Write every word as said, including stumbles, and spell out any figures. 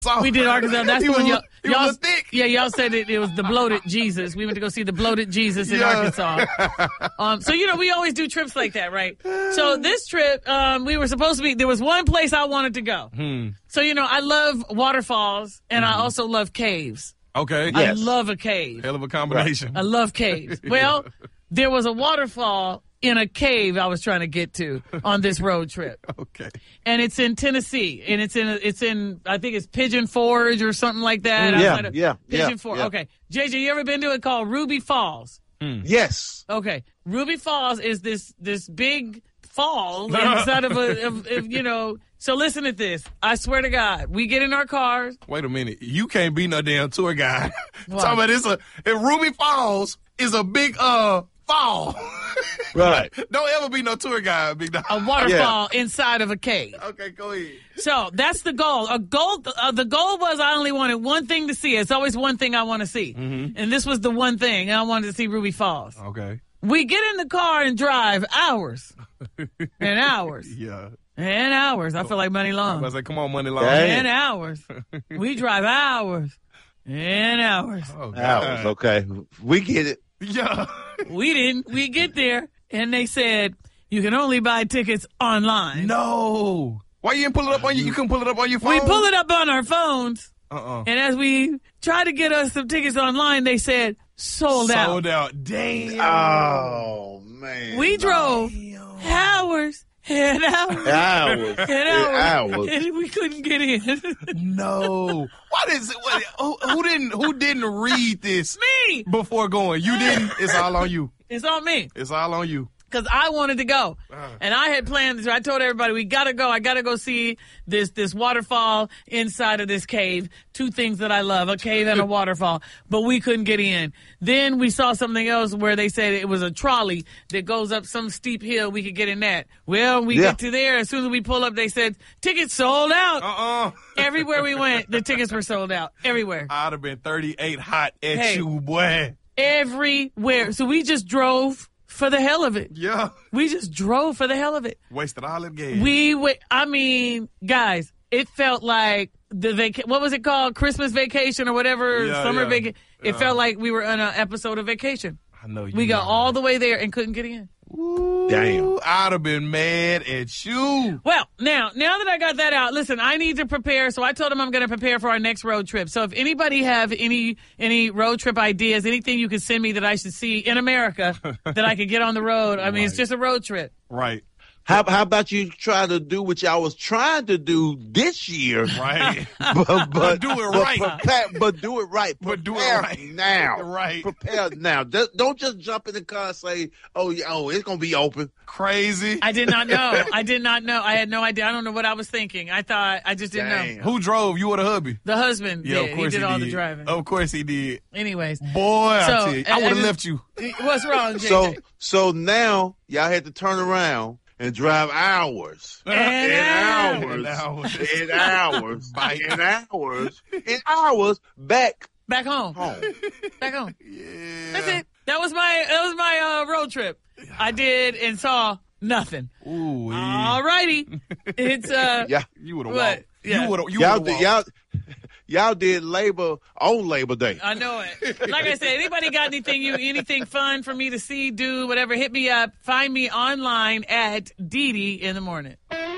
We did Arkansas. That's the one y'all, he y'all was thick. Yeah, y'all said it, it was the bloated Jesus. We went to go see the bloated Jesus in Yeah. Arkansas. Um, so, you know, we always do trips like that, right? So this trip, um, we were supposed to be, there was one place I wanted to go. Hmm. So, you know, I love waterfalls and I also love caves. Okay. I love a cave. Hell of a combination. I love caves. Well, there was a waterfall in a cave I was trying to get to on this road trip. Okay. And it's in Tennessee, and it's in it's in I think it's Pigeon Forge or something like that. Yeah, outside of yeah, Pigeon yeah, Forge. yeah. Okay, J J, you ever been to it? Called Ruby Falls. Yes. Okay, Ruby Falls is this this big fall inside of a of, of, you know. So listen to this. I swear to God, we get in our cars. Wait a minute. You can't be no damn tour guide. Why? Talking about this, a, if Ruby Falls is a big uh fall. Right. Don't ever be no tour guide, big dog. A waterfall inside of a cave. Okay, go ahead. So that's the goal. A goal. Uh, the goal was I only wanted one thing to see. It's always one thing I want to see, Mm-hmm. and this was the one thing I wanted to see. Ruby Falls. Okay. We get in the car and drive hours and hours Yeah. and hours. I feel like Money I Long. was like, come on, money long. Dang. And hours. We drive hours and hours. Oh, God. Hours. Okay. We get it. Yeah. We didn't. We get there and they said you can only buy tickets online. No. Why you didn't pull it up on you? You couldn't pull it up on your phone? We pull it up on our phones. Uh-uh. And as we tried to get us some tickets online, they said sold out. Sold out. Damn. Oh, man. We drove hours and hours Hours. and And hours, hours. and we couldn't get in. No. What is it? What, who, who didn't who didn't read this Me, before going? You didn't. It's all on you. it's on me It's all on you. because I wanted to go, and I had planned. I told everybody we gotta go. I gotta go see this this waterfall inside of this cave. Two things that I love: a cave and a waterfall. But we couldn't get in. Then we saw something else where they said it was a trolley that goes up some steep hill. We could get in that. Well, we Yeah. get to there. As soon as we pull up, they said tickets sold out. Uh-uh. Everywhere we went, the tickets were sold out. Everywhere. I'd have been thirty-eight hot at Hey. you, boy. Everywhere. So we just drove for the hell of it. Yeah. We just drove for the hell of it. Wasted all that gas. We went, I mean, guys, it felt like the vac. What was it called? Christmas vacation or whatever, Yeah, summer yeah. vacation. It Yeah. felt like we were on an episode of Vacation. I know you. We got know. all the way there and couldn't get in. Ooh, Damn. I'd have been mad at you. Well, now, now that I got that out, listen, I need to prepare. So I told him I'm going to prepare for our next road trip. So if anybody have any any road trip ideas, anything you could send me that I should see in America that I could get on the road. I mean, it's Right. just a road trip. Right. How, how about you try to do what y'all was trying to do this year? Right. But, but do it but right. Prepare, but do it right. But do it Prepare right. now. Right. Prepare now. Just, don't just jump in the car and say, "Oh, yeah, oh, it's gonna be open." Crazy. I did not know. I did not know. I had no idea. I don't know what I was thinking. I thought, I just didn't Damn. know. Who drove? You or the hubby? The husband Yeah, did. of course he he, did all did. the driving. Of course he did. Anyways. Boy, I So, tell you, I- I I would have just- left you. What's wrong, J J? So, so now y'all had to turn around and drive hours. And in hours. hours. And In hours. In hours. In hours back Back home. home. Back home. Yeah. That's it. That was my that was my uh, road trip. I did and saw nothing. Ooh, All righty. It's uh Yeah. you would have What? walked. Yeah. You would have. You Y'all would did, y'all, y'all did labor on Labor Day. I know it. Like I said, anybody got anything you anything fun for me to see, do, whatever, hit me up. Find me online at Dee Dee in the morning.